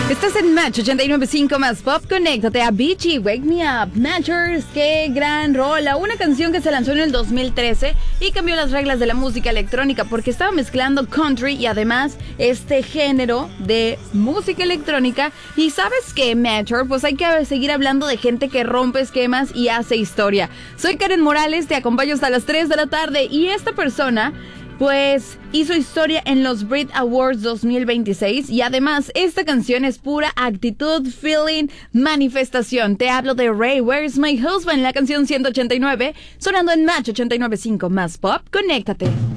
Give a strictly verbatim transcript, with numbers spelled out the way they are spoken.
Estás en Match ochenta y nueve punto cinco más Pop. Conéctate a Beachy, Wake Me Up. Matchers, qué gran rola. Una canción que se lanzó en el dos mil trece y cambió las reglas de la música electrónica porque estaba mezclando country y además este género de música electrónica. Y ¿sabes qué, Matcher? Pues hay que seguir hablando de gente que rompe esquemas y hace historia. Soy Karen Morales, te acompaño hasta las tres de la tarde y esta persona pues hizo historia en los Brit Awards dos mil veintiséis y además esta canción es pura actitud, feeling, manifestación. Te hablo de Ray, Where's My Husband, la canción ciento ochenta y nueve, sonando en Match ochenta y nueve punto cinco más Pop. Conéctate.